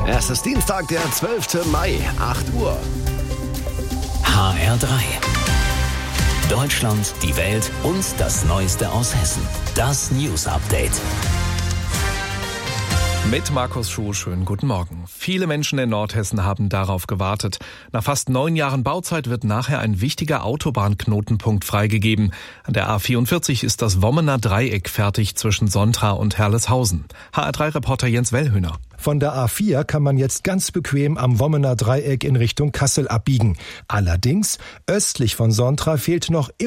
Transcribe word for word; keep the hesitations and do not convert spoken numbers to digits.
Es ist Dienstag, der zwölfte Mai, acht Uhr. H R drei. Deutschland, die Welt und das Neueste aus Hessen. Das News Update. Mit Markus Schuh, schönen guten Morgen. Viele Menschen in Nordhessen haben darauf gewartet. Nach fast neun Jahren Bauzeit wird nachher ein wichtiger Autobahnknotenpunkt freigegeben. An der A vierundvierzig ist das Wommener Dreieck fertig zwischen Sontra und Herleshausen. H R drei Reporter Jens Wellhöhner. Von der A vier kann man jetzt ganz bequem am Wommener Dreieck in Richtung Kassel abbiegen. Allerdings, östlich von Sontra fehlt noch immer